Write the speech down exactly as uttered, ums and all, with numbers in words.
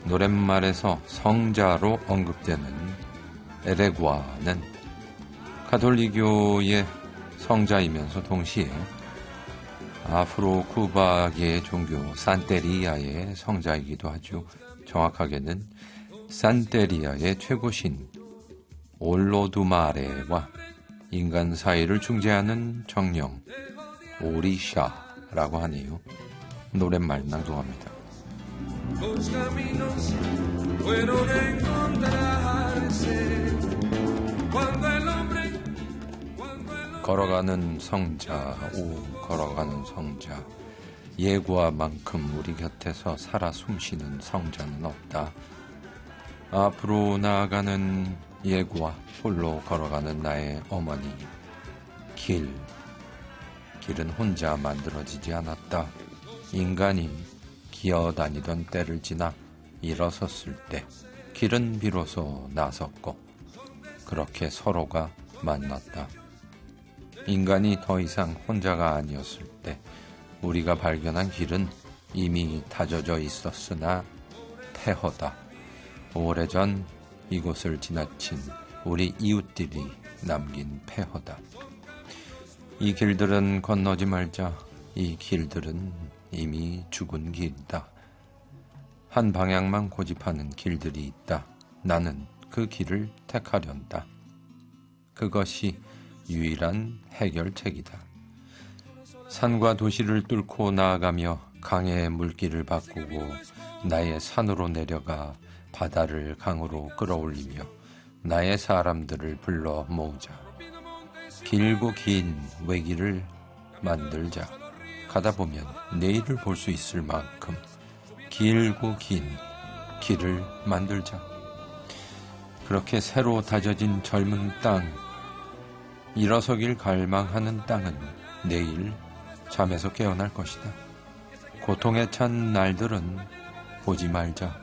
노랫말에서 성자로 언급되는 에레구아는 가톨릭교의 성자이면서 동시에 아프로 쿠바계의 종교 산테리아의 성자이기도 하죠. 정확하게는 산테리아의 최고신 올로두마레와 인간 사이를 중재하는 정령 오리샤라고 하네요. 노랫말 낭송합니다. 걸어가는 성자, 오 걸어가는 성자, 예구와만큼 우리 곁에서 살아 숨쉬는 성자는 없다. 앞으로 나아가는 예구와 홀로 걸어가는 나의 어머니. 길, 길은 혼자 만들어지지 않았다. 인간이 기어다니던 때를 지나 일어섰을 때 길은 비로소 나섰고 그렇게 서로가 만났다. 인간이 더 이상 혼자가 아니었을 때 우리가 발견한 길은 이미 다져져 있었으나 폐허다. 오래전 이곳을 지나친 우리 이웃들이 남긴 폐허다. 이 길들은 건너지 말자. 이 길들은 이미 죽은 길이다. 한 방향만 고집하는 길들이 있다. 나는 그 길을 택하련다. 그것이 유일한 해결책이다. 산과 도시를 뚫고 나아가며 강의 물길을 바꾸고 나의 산으로 내려가 바다를 강으로 끌어올리며 나의 사람들을 불러 모으자. 길고 긴 외길을 만들자. 가다 보면 내일을 볼 수 있을 만큼 길고 긴 길을 만들자. 그렇게 새로 다져진 젊은 땅, 일어서길 갈망하는 땅은 내일 잠에서 깨어날 것이다. 고통에 찬 날들은 보지 말자.